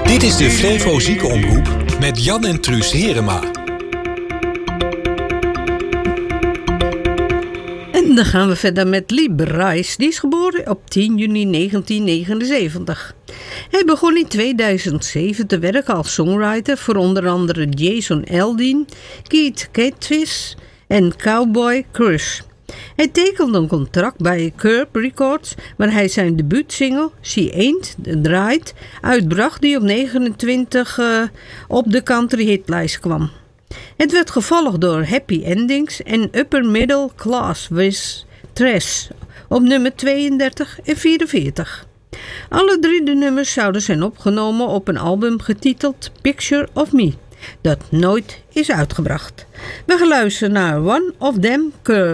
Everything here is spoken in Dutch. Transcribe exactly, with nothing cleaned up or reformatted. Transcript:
Dit is de Flevo Ziekenomroep met Jan en Truus Herema. En dan gaan we verder met Lee Brice. Die is geboren op tien juni negentien negenenzeventig. Hij begon in tweeduizend zeven te werken als songwriter voor onder andere Jason Aldean, Keith Catfish en Cowboy Crush. Hij tekende een contract bij Curb Records, waar hij zijn debuutsingle She Ain't Right uitbracht, die op negenentwintig uh, op de country hitlijst kwam. Het werd gevolgd door Happy Endings en Upper Middle Class with Trash op nummer tweeëndertig en vierenveertig. Alle drie de nummers zouden zijn opgenomen op een album getiteld Picture of Me, dat nooit is uitgebracht. We gaan luisteren naar One of Them Curves.